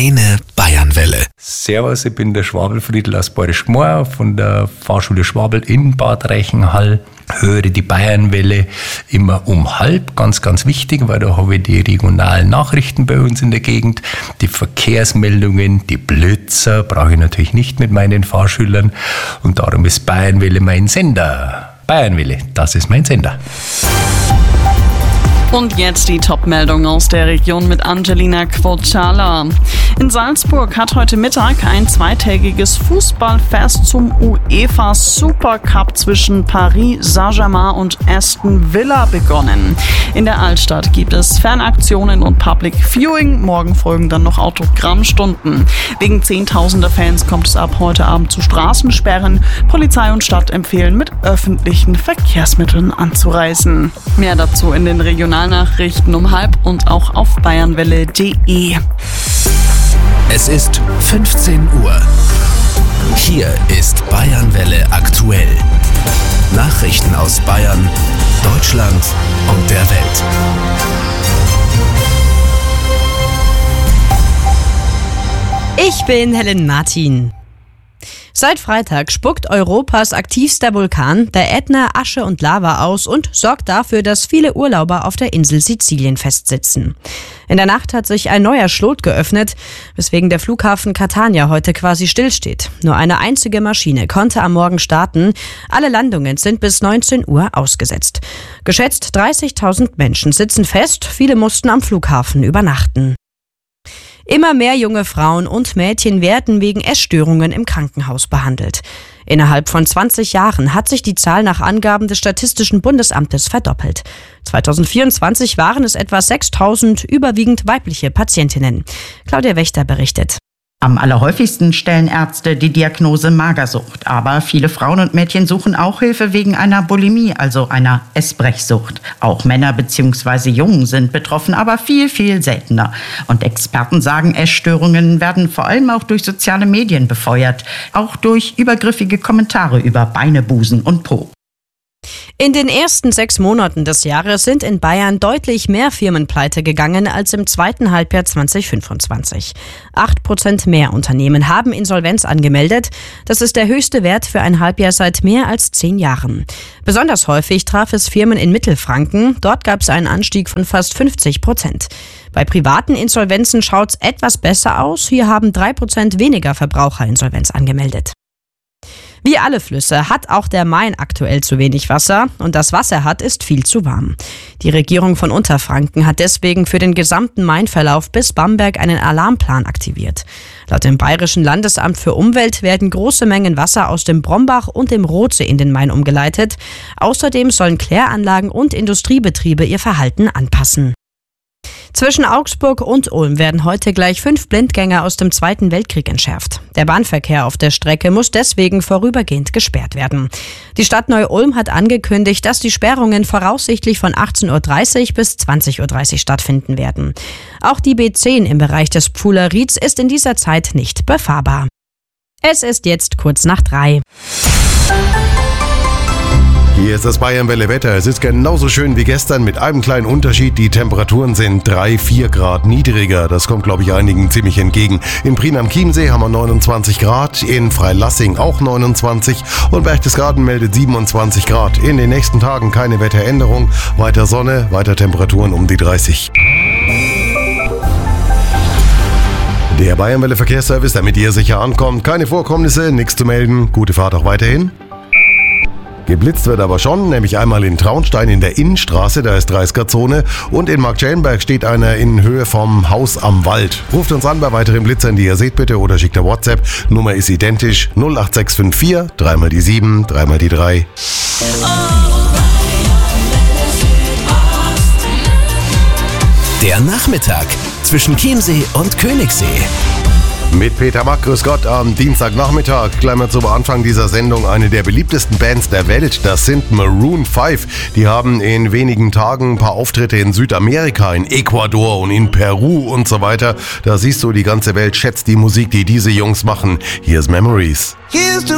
Deine Bayernwelle. Servus, ich bin der Schwabel Friedl aus Bayerisch Gmor von der Fahrschule Schwabel in Bad Reichenhall. Höre die Bayernwelle immer um 12:30, ganz, ganz wichtig, weil da habe ich die regionalen Nachrichten bei uns in der Gegend, die Verkehrsmeldungen, die Blitzer brauche ich natürlich nicht mit meinen Fahrschülern und darum ist Bayernwelle mein Sender. Bayernwelle, das ist mein Sender. Und jetzt die Top-Meldung aus der Region mit Angelina Quocala. In Salzburg hat heute Mittag ein zweitägiges Fußballfest zum UEFA Supercup zwischen Paris Saint-Germain und Aston Villa begonnen. In der Altstadt gibt es Fanaktionen und Public Viewing. Morgen folgen dann noch Autogrammstunden. Wegen Zehntausender Fans kommt es ab heute Abend zu Straßensperren. Polizei und Stadt empfehlen, mit öffentlichen Verkehrsmitteln anzureisen. Mehr dazu in den Regionalnachrichten um 12:30 und auch auf bayernwelle.de. Es ist 15 Uhr. Hier ist Bayernwelle aktuell. Nachrichten aus Bayern, Deutschland und der Welt. Ich bin Helen Martin. Seit Freitag spuckt Europas aktivster Vulkan, der Ätna, Asche und Lava aus und sorgt dafür, dass viele Urlauber auf der Insel Sizilien festsitzen. In der Nacht hat sich ein neuer Schlot geöffnet, weswegen der Flughafen Catania heute quasi stillsteht. Nur eine einzige Maschine konnte am Morgen starten. Alle Landungen sind bis 19 Uhr ausgesetzt. Geschätzt 30.000 Menschen sitzen fest, viele mussten am Flughafen übernachten. Immer mehr junge Frauen und Mädchen werden wegen Essstörungen im Krankenhaus behandelt. Innerhalb von 20 Jahren hat sich die Zahl nach Angaben des Statistischen Bundesamtes verdoppelt. 2024 waren es etwa 6.000, überwiegend weibliche Patientinnen. Claudia Wächter berichtet. Am allerhäufigsten stellen Ärzte die Diagnose Magersucht. Aber viele Frauen und Mädchen suchen auch Hilfe wegen einer Bulimie, also einer Essbrechsucht. Auch Männer bzw. Jungen sind betroffen, aber viel, viel seltener. Und Experten sagen, Essstörungen werden vor allem auch durch soziale Medien befeuert. Auch durch übergriffige Kommentare über Beine, Busen und Po. In den ersten 6 Monaten des Jahres sind in Bayern deutlich mehr Firmen pleite gegangen als im zweiten Halbjahr 2025. 8% mehr Unternehmen haben Insolvenz angemeldet. Das ist der höchste Wert für ein Halbjahr seit mehr als 10 Jahren. Besonders häufig traf es Firmen in Mittelfranken. Dort gab es einen Anstieg von fast 50%. Bei privaten Insolvenzen schaut es etwas besser aus. Hier haben 3% weniger Verbraucher Insolvenz angemeldet. Wie alle Flüsse hat auch der Main aktuell zu wenig Wasser und das Wasser hat ist viel zu warm. Die Regierung von Unterfranken hat deswegen für den gesamten Mainverlauf bis Bamberg einen Alarmplan aktiviert. Laut dem Bayerischen Landesamt für Umwelt werden große Mengen Wasser aus dem Brombach und dem Rothsee in den Main umgeleitet. Außerdem sollen Kläranlagen und Industriebetriebe ihr Verhalten anpassen. Zwischen Augsburg und Ulm werden heute gleich 5 Blindgänger aus dem Zweiten Weltkrieg entschärft. Der Bahnverkehr auf der Strecke muss deswegen vorübergehend gesperrt werden. Die Stadt Neu-Ulm hat angekündigt, dass die Sperrungen voraussichtlich von 18:30 Uhr bis 20:30 Uhr stattfinden werden. Auch die B10 im Bereich des Pfuhler Rieds ist in dieser Zeit nicht befahrbar. Es ist jetzt kurz nach 3. Hier ist das Bayernwelle Wetter. Es ist genauso schön wie gestern mit einem kleinen Unterschied. Die Temperaturen sind 3-4 Grad niedriger. Das kommt, glaube ich, einigen ziemlich entgegen. In Prien am Chiemsee haben wir 29 Grad, in Freilassing auch 29 und Berchtesgaden meldet 27 Grad. In den nächsten Tagen keine Wetteränderung. Weiter Sonne, weiter Temperaturen um die 30. Der Bayernwelle Verkehrsservice, damit ihr sicher ankommt. Keine Vorkommnisse, nichts zu melden. Gute Fahrt auch weiterhin. Geblitzt wird aber schon, nämlich einmal in Traunstein in der Innenstraße, da ist 30er-Zone, und in Marktschellenberg steht einer in Höhe vom Haus am Wald. Ruft uns an bei weiteren Blitzern, die ihr seht bitte, oder schickt eine WhatsApp. Nummer ist identisch, 08654 3 die 7 3 die 3. Der Nachmittag zwischen Chiemsee und Königssee. Mit Peter Mack, grüß Gott, am Dienstagnachmittag. Gleich mal zum Anfang dieser Sendung eine der beliebtesten Bands der Welt. Das sind Maroon 5. Die haben in wenigen Tagen ein paar Auftritte in Südamerika, in Ecuador und in Peru und so weiter. Da siehst du, die ganze Welt schätzt die Musik, die diese Jungs machen. Hier ist Memories.